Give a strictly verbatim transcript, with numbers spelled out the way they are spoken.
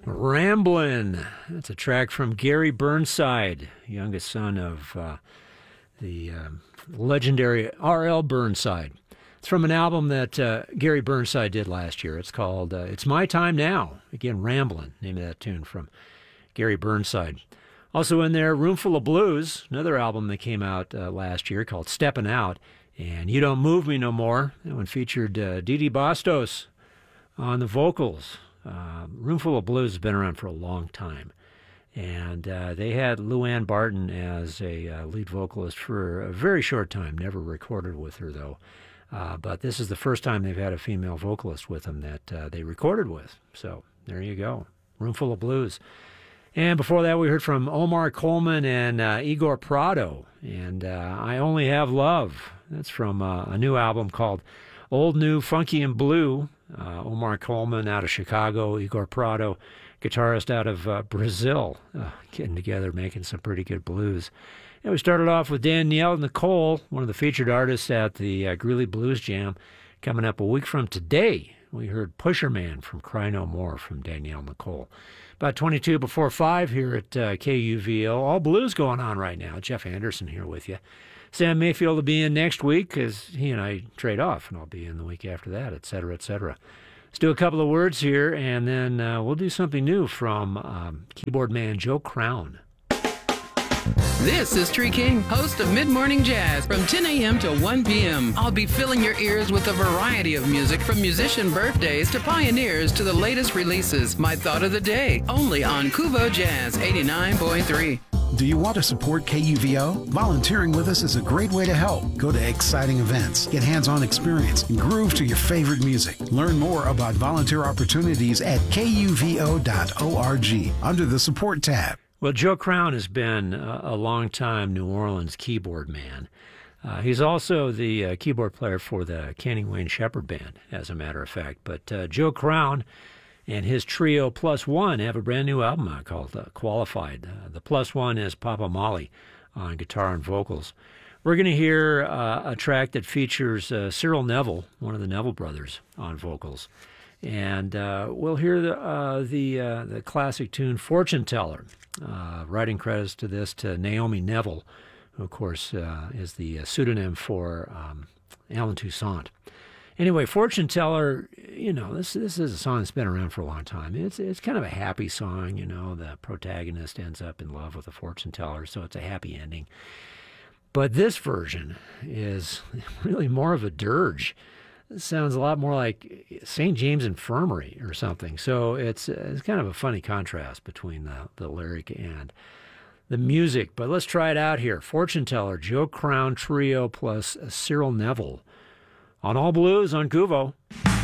Ramblin'. That's a track from Gary Burnside, youngest son of uh, the uh, legendary R L Burnside. It's from an album that uh, Gary Burnside did last year. It's called uh, It's My Time Now. Again, Ramblin', name of that tune from Gary Burnside. Also in there, Roomful of Blues, another album that came out uh, last year called Steppin' Out. And You Don't Move Me No More. That one featured uh, Dee Dee Bastos on the vocals. Uh, Roomful of Blues has been around for a long time. And uh, they had Luann Barton as a uh, lead vocalist for a very short time. Never recorded with her, though. Uh, but this is the first time they've had a female vocalist with them that uh, they recorded with. So there you go. Roomful of Blues. And before that, we heard from Omar Coleman and uh, Igor Prado. And uh, I Only Have Love. That's from uh, a new album called Old, New, Funky, and Blue. Uh, Omar Coleman out of Chicago, Igor Prado, guitarist out of uh, Brazil, uh, getting together, making some pretty good blues. And we started off with Danielle Nicole, one of the featured artists at the uh, Greeley Blues Jam. Coming up a week from today, we heard Pusher Man from Cry No More from Danielle Nicole. About twenty-two before five here at uh, K U V O. All blues going on right now. Jeff Anderson here with you. Sam Mayfield will be in next week because he and I trade off, and I'll be in the week after that, et cetera, et cetera. Let's do a couple of words here, and then uh, we'll do something new from um, keyboard man Joe Crown. This is Tree King, host of Mid Morning Jazz from ten a.m. to one p.m. I'll be filling your ears with a variety of music from musician birthdays to pioneers to the latest releases. My thought of the day, only on Kuvo Jazz eighty-nine point three. Do you want to support K U V O? Volunteering with us is a great way to help. Go to exciting events, get hands-on experience, and groove to your favorite music. Learn more about volunteer opportunities at K U V O dot org under the Support tab. Well, Joe Crown has been a, a long-time New Orleans keyboard man. Uh, he's also the uh, keyboard player for the Candy Wayne Shepherd Band, as a matter of fact. But uh, Joe Crown and his trio Plus One have a brand new album out called uh, Qualified. Uh, the Plus One is Papa Molly on guitar and vocals. We're going to hear uh, a track that features uh, Cyril Neville, one of the Neville brothers, on vocals. And uh, we'll hear the uh, the, uh, the classic tune Fortune Teller. Uh, writing credits to this to Naomi Neville, who, of course, uh, is the uh, pseudonym for um, Alan Toussaint. Anyway, Fortune Teller, you know, this this is a song that's been around for a long time. It's it's kind of a happy song, you know. The protagonist ends up in love with a fortune teller, so it's a happy ending. But this version is really more of a dirge. It sounds a lot more like Saint James Infirmary or something. So it's it's kind of a funny contrast between the, the lyric and the music. But let's try it out here. Fortune Teller, Joe Crown Trio plus Cyril Neville on All Blues on Kuvo.